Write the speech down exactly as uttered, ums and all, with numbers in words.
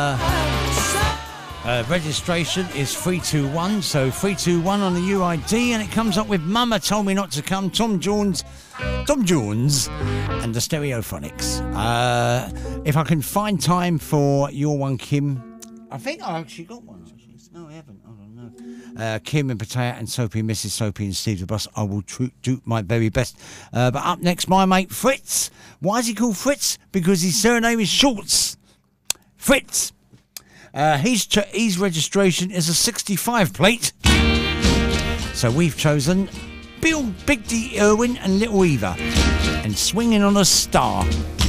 Uh, registration is three two one, so three two one on the U I D, and it comes up with Mama Told Me Not to Come, Tom Jones, Tom Jones, and the Stereophonics. Uh, if I can find time for your one, Kim, I think I actually got one. Actually. No, I haven't. I don't know. Uh, Kim and Patea and Soapy, Missus Soapy and Steve the Bus. I will tr- do my very best. Uh, but up next, my mate Fritz. Why is he called Fritz? Because his surname is Schultz. Fritz. Uh, his, ch- his registration is a sixty-five plate. So we've chosen Bill, Big D Irwin and Little Eva. And Swinging on a Star.